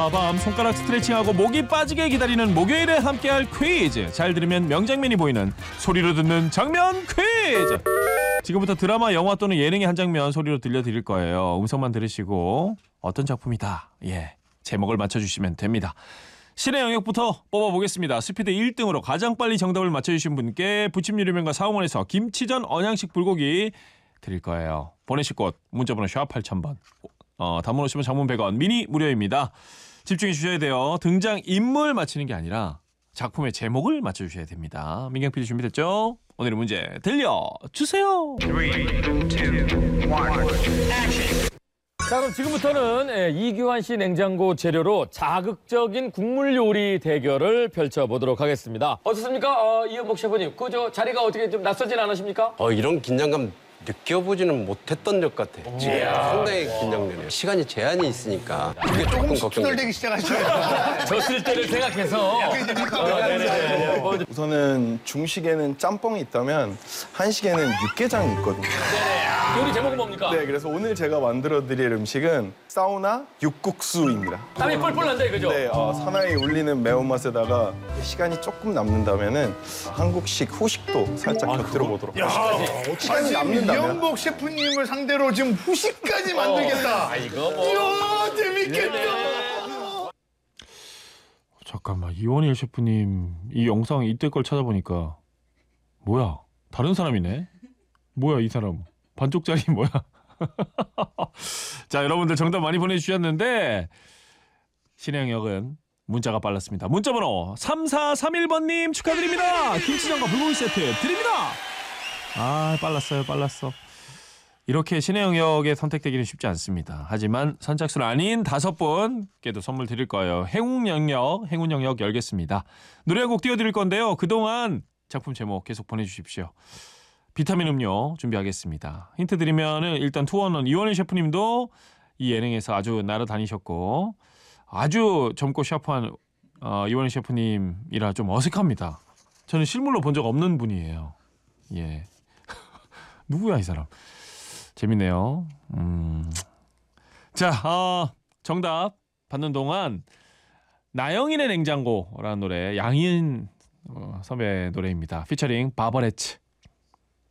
빠밤 손가락 스트레칭하고 목이 빠지게 기다리는 목요일에 함께할 퀴즈. 잘 들으면 명장면이 보이는 소리로 듣는 장면 퀴즈. 지금부터 드라마, 영화 또는 예능의 한 장면 소리로 들려드릴 거예요. 음성만 들으시고 어떤 작품이다, 제목을 맞춰주시면 됩니다. 신의 영역부터 뽑아보겠습니다. 스피드 1등으로 가장 빨리 정답을 맞춰주신 분께 부침 유리면과 사홍원에서 김치전 언양식 불고기 드릴 거예요. 보내실 곳 문자번호 샵 8000번, 단문 오시면 장문 100원, 미니 무료입니다. 집중해 주셔야 돼요. 등장 인물 맞히는 게 아니라 작품의 제목을 맞춰주셔야 됩니다. 민경 PD 준비됐죠? 오늘의 문제 들려주세요. 3, 2, 1, 액션! 자, 그럼 지금부터는 이규환 씨 냉장고 재료로 자극적인 국물 요리 대결을 펼쳐보도록 하겠습니다. 어떻습니까? 이현복 셰프님, 자리가 어떻게 좀 낯설진 않으십니까? 이런 긴장감 느껴보지는 못했던 것 같아. 상당히 긴장되네요. 시간이 제한이 있으니까 그게 조금 걱정돼요. 투덜대기 시작하셔요. 졌을 때를 생각해서. 우선은 중식에는 짬뽕이 있다면 한식에는 육개장이 있거든요. 요리 제목은 뭡니까? 네, 그래서 오늘 제가 만들어드릴 음식은 사우나 육국수입니다. 땀이 뻘뻘 난다 이거죠? 네, 사나이 울리는 매운맛에다가 시간이 조금 남는다면은 한국식 후식도 살짝 곁들여 보도록 하겠습니다. 시간이 남는다면 이현복 셰프님을 상대로 지금 후식까지 만들겠다. 이거 뭐. 이야, 재밌겠다. 잠깐만, 이원일 셰프님 이 영상 이때 걸 찾아보니까 뭐야, 다른 사람이네. 뭐야 이 사람, 반쪽짜리 뭐야. 자, 여러분들 정답 많이 보내주셨는데 신의 영역은 문자가 빨랐습니다. 문자번호 3431번님 축하드립니다. 김치전과 불고기 세트 드립니다. 빨랐어. 이렇게 신의 영역에 선택되기는 쉽지 않습니다. 하지만 선착순 아닌 5분께도 선물 드릴 거예요. 행운 영역 열겠습니다. 노래 한 곡 띄워드릴 건데요. 그동안 작품 제목 계속 보내주십시오. 비타민 음료 준비하겠습니다. 힌트 드리면은 일단 투어는 이원일 셰프님도 이 예능에서 아주 날아다니셨고 아주 젊고 샤프한 이원일 셰프님이라 좀 어색합니다. 저는 실물로 본 적 없는 분이에요. 예. 누구야 이 사람. 재밌네요. 자, 정답 받는 동안 나영인의 냉장고라는 노래, 양희은 선배 노래입니다. 피처링 바버레츠.